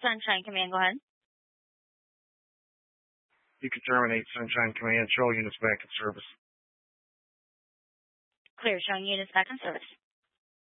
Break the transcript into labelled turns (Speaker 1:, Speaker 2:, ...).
Speaker 1: Sunshine Command, go ahead.
Speaker 2: You can terminate Sunshine Command. Show units back in service.
Speaker 1: Clear, showing units back in service.